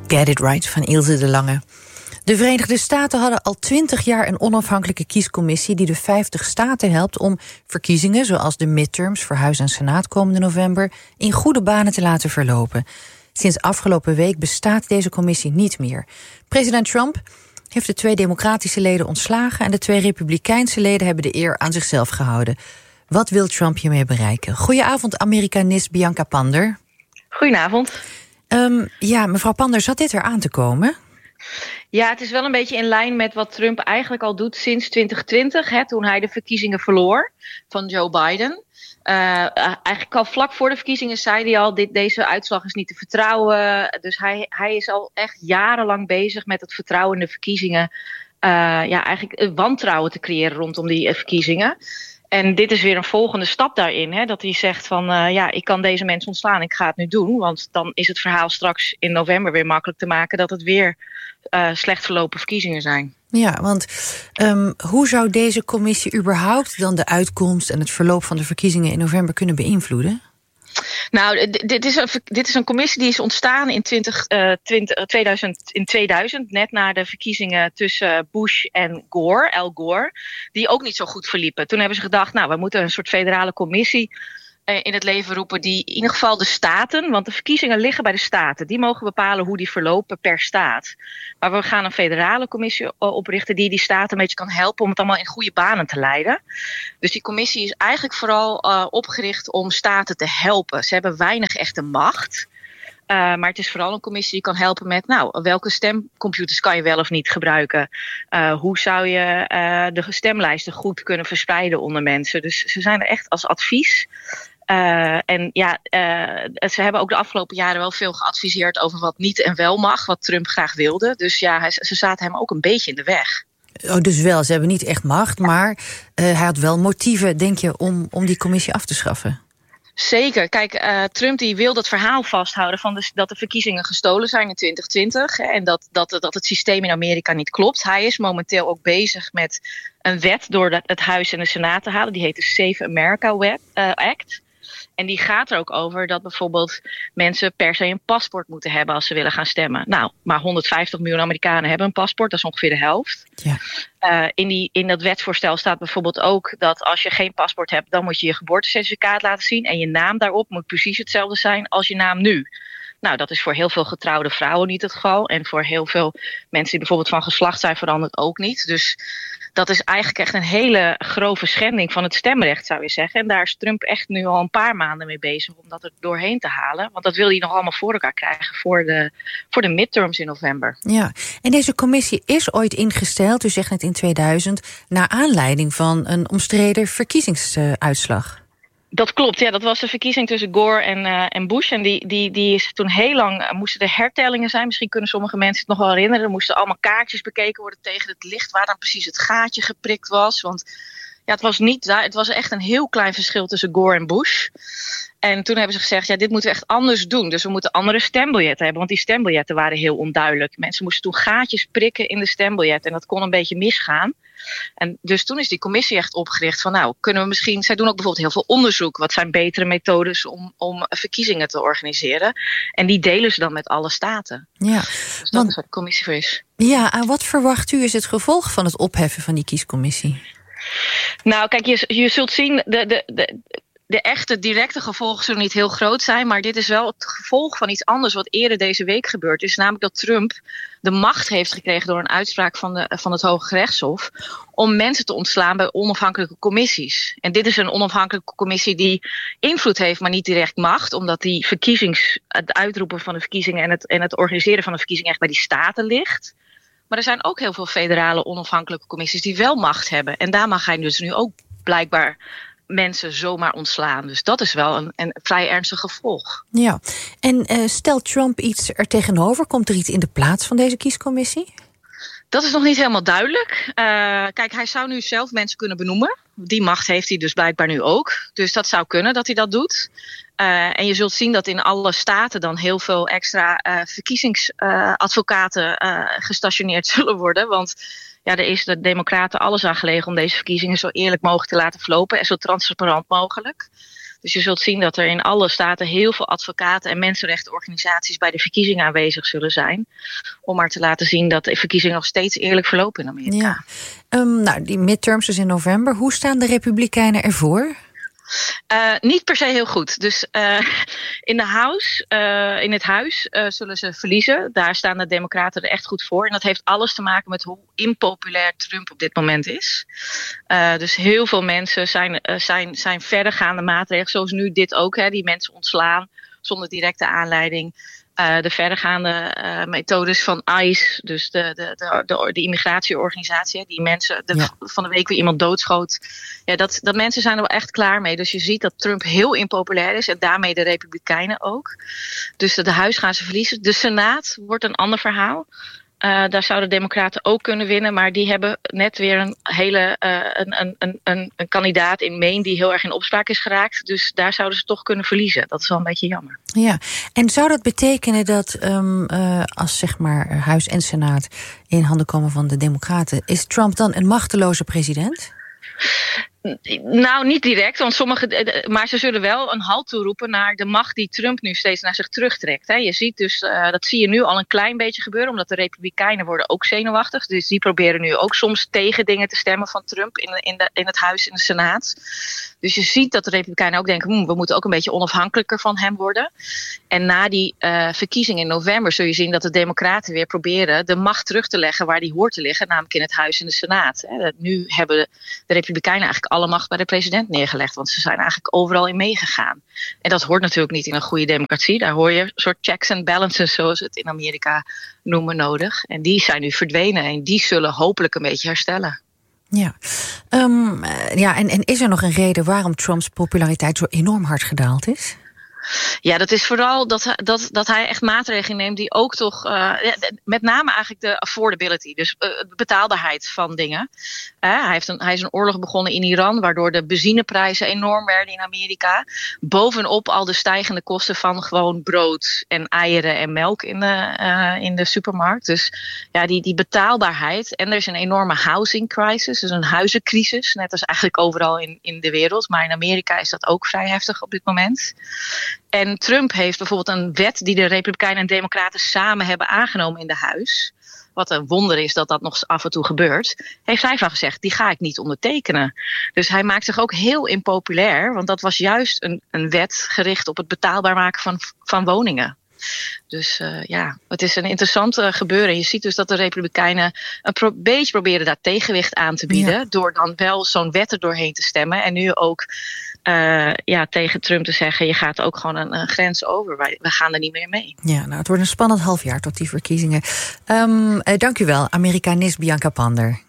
Get It Right van Ilse de Lange. De Verenigde Staten hadden al 20 jaar een onafhankelijke kiescommissie die de 50 staten helpt om verkiezingen, zoals de midterms voor Huis en Senaat komende november, in goede banen te laten verlopen. Sinds afgelopen week bestaat deze commissie niet meer. President Trump heeft de 2 democratische leden ontslagen en de 2 republikeinse leden hebben de eer aan zichzelf gehouden. Wat wil Trump hiermee bereiken? Goedenavond, Amerikanist Bianca Pander. Goedenavond. Mevrouw Pander, zat dit er aan te komen? Ja, het is wel een beetje in lijn met wat Trump eigenlijk al doet sinds 2020, toen hij de verkiezingen verloor van Joe Biden. Eigenlijk al vlak voor de verkiezingen zei hij al, deze uitslag is niet te vertrouwen. Dus hij is al echt jarenlang bezig met het vertrouwen in de verkiezingen. Eigenlijk wantrouwen te creëren rondom die verkiezingen. En dit is weer een volgende stap daarin. Dat hij zegt van, ik kan deze mensen ontslaan, ik ga het nu doen. Want dan is het verhaal straks in november weer makkelijk te maken dat het weer slecht verlopen verkiezingen zijn. Ja, want hoe zou deze commissie überhaupt dan de uitkomst en het verloop van de verkiezingen in november kunnen beïnvloeden? Nou, dit is een commissie die is ontstaan in 2000, net na de verkiezingen tussen Bush en Al Gore, die ook niet zo goed verliepen. Toen hebben ze gedacht, we moeten een soort federale commissie in het leven roepen die in ieder geval de staten, want de verkiezingen liggen bij de staten, die mogen bepalen hoe die verlopen per staat. Maar we gaan een federale commissie oprichten die staten een beetje kan helpen om het allemaal in goede banen te leiden. Dus die commissie is eigenlijk vooral opgericht om staten te helpen. Ze hebben weinig echte macht. Maar het is vooral een commissie die kan helpen met, welke stemcomputers kan je wel of niet gebruiken? Hoe zou je de stemlijsten goed kunnen verspreiden onder mensen? Dus ze zijn er echt als advies. Ze hebben ook de afgelopen jaren wel veel geadviseerd over wat niet en wel mag, wat Trump graag wilde. Dus ze zaten hem ook een beetje in de weg. Oh, dus wel, ze hebben niet echt macht, maar hij had wel motieven, denk je, om die commissie af te schaffen? Zeker. Kijk, Trump die wil dat verhaal vasthouden van dat de verkiezingen gestolen zijn in 2020. En dat het systeem in Amerika niet klopt. Hij is momenteel ook bezig met een wet door het Huis en de Senaat te halen. Die heet de Save America Act. En die gaat er ook over dat bijvoorbeeld mensen per se een paspoort moeten hebben als ze willen gaan stemmen. Maar 150 miljoen Amerikanen hebben een paspoort, dat is ongeveer de helft. Ja. In dat wetsvoorstel staat bijvoorbeeld ook dat als je geen paspoort hebt, dan moet je je geboortecertificaat laten zien. En je naam daarop moet precies hetzelfde zijn als je naam nu. Dat is voor heel veel getrouwde vrouwen niet het geval. En voor heel veel mensen die bijvoorbeeld van geslacht zijn veranderd ook niet. Dus dat is eigenlijk echt een hele grove schending van het stemrecht, zou je zeggen. En daar is Trump echt nu al een paar maanden mee bezig om dat er doorheen te halen. Want dat wil hij nog allemaal voor elkaar krijgen voor de midterms in november. Ja, en deze commissie is ooit ingesteld, u zegt net in 2000... naar aanleiding van een omstreden verkiezingsuitslag. Dat klopt, ja. Dat was de verkiezing tussen Gore en Bush. En die is toen heel lang, moesten er hertellingen zijn. Misschien kunnen sommige mensen het nog wel herinneren. Er moesten allemaal kaartjes bekeken worden tegen het licht, waar dan precies het gaatje geprikt was. Want het was echt een heel klein verschil tussen Gore en Bush. En toen hebben ze gezegd, dit moeten we echt anders doen. Dus we moeten andere stembiljetten hebben, want die stembiljetten waren heel onduidelijk. Mensen moesten toen gaatjes prikken in de stembiljet en dat kon een beetje misgaan. En dus toen is die commissie echt opgericht van, kunnen we misschien, zij doen ook bijvoorbeeld heel veel onderzoek. Wat zijn betere methodes om verkiezingen te organiseren? En die delen ze dan met alle staten. Ja, dus dat is wat de commissie voor is. Ja, en wat verwacht u is het gevolg van het opheffen van die kiescommissie? Kijk, je zult zien, de echte directe gevolgen zullen niet heel groot zijn, maar dit is wel het gevolg van iets anders wat eerder deze week gebeurd is. Namelijk dat Trump de macht heeft gekregen door een uitspraak van het Hoge Rechtshof om mensen te ontslaan bij onafhankelijke commissies. En dit is een onafhankelijke commissie die invloed heeft, maar niet direct macht, omdat het uitroepen van de verkiezingen en het organiseren van de verkiezingen echt bij die staten ligt. Maar er zijn ook heel veel federale onafhankelijke commissies die wel macht hebben. En daar mag hij dus nu ook blijkbaar mensen zomaar ontslaan. Dus dat is wel een vrij ernstig gevolg. Ja, en stelt Trump iets er tegenover? Komt er iets in de plaats van deze kiescommissie? Dat is nog niet helemaal duidelijk. Kijk, hij zou nu zelf mensen kunnen benoemen. Die macht heeft hij dus blijkbaar nu ook. Dus dat zou kunnen dat hij dat doet. En je zult zien dat in alle staten dan heel veel extra verkiezingsadvocaten gestationeerd zullen worden. Want er is de Democraten alles aan gelegen om deze verkiezingen zo eerlijk mogelijk te laten verlopen en zo transparant mogelijk. Dus je zult zien dat er in alle staten heel veel advocaten en mensenrechtenorganisaties bij de verkiezingen aanwezig zullen zijn. Om maar te laten zien dat de verkiezingen nog steeds eerlijk verlopen in Amerika. Ja. Die midterms dus in november. Hoe staan de Republikeinen ervoor? Niet per se heel goed. Dus in het huis zullen ze verliezen. Daar staan de Democraten er echt goed voor. En dat heeft alles te maken met hoe impopulair Trump op dit moment is. Dus heel veel mensen zijn verdergaande maatregelen, zoals nu dit ook. Die mensen ontslaan zonder directe aanleiding. De verdergaande methodes van ICE, dus de immigratieorganisatie, die mensen van de week weer iemand doodschoot. Ja, dat mensen zijn er wel echt klaar mee. Dus je ziet dat Trump heel impopulair is en daarmee de Republikeinen ook. Dus de huis gaan ze verliezen. De Senaat wordt een ander verhaal. Daar zouden Democraten ook kunnen winnen, maar die hebben net weer een kandidaat in Maine die heel erg in opspraak is geraakt. Dus daar zouden ze toch kunnen verliezen. Dat is wel een beetje jammer. Ja, en zou dat betekenen dat als zeg maar Huis en Senaat in handen komen van de Democraten, is Trump dan een machteloze president? Nou, niet direct, want maar ze zullen wel een halt toeroepen naar de macht die Trump nu steeds naar zich terugtrekt. Je ziet dus, dat zie je nu al een klein beetje gebeuren, omdat de Republikeinen worden ook zenuwachtig. Dus die proberen nu ook soms tegen dingen te stemmen van Trump in het Huis en de Senaat. Dus je ziet dat de Republikeinen ook denken, we moeten ook een beetje onafhankelijker van hem worden. En na die verkiezing in november zul je zien dat de Democraten weer proberen de macht terug te leggen waar die hoort te liggen, namelijk in het Huis en de Senaat. Nu hebben de Republikeinen eigenlijk alle macht bij de president neergelegd, want ze zijn eigenlijk overal in meegegaan. En dat hoort natuurlijk niet in een goede democratie. Daar hoor je een soort checks and balances, zoals we het in Amerika noemen, nodig. En die zijn nu verdwenen en die zullen hopelijk een beetje herstellen. Ja, en is er nog een reden waarom Trumps populariteit zo enorm hard gedaald is? Ja, dat is vooral dat hij echt maatregelen neemt die ook toch, met name eigenlijk de affordability, dus de betaalbaarheid van dingen. Hij is een oorlog begonnen in Iran, waardoor de benzineprijzen enorm werden in Amerika. Bovenop al de stijgende kosten van gewoon brood en eieren en melk in de supermarkt. Dus ja, die betaalbaarheid. En er is een enorme housing crisis, dus een huizencrisis, net als eigenlijk overal in de wereld. Maar in Amerika is dat ook vrij heftig op dit moment. En Trump heeft bijvoorbeeld een wet die de Republikeinen en Democraten samen hebben aangenomen in de Huis. Wat een wonder is dat dat nog af en toe gebeurt. Heeft hij van gezegd, die ga ik niet ondertekenen. Dus hij maakt zich ook heel impopulair. Want dat was juist een wet gericht op het betaalbaar maken van woningen. Dus het is een interessant gebeuren. Je ziet dus dat de Republikeinen een beetje proberen daar tegenwicht aan te bieden. Ja. Door dan wel zo'n wet er doorheen te stemmen. En nu ook tegen Trump te zeggen, je gaat ook gewoon een grens over. We gaan er niet meer mee. Ja, het wordt een spannend halfjaar tot die verkiezingen. Dank u wel, Amerikanist Bianca Pander.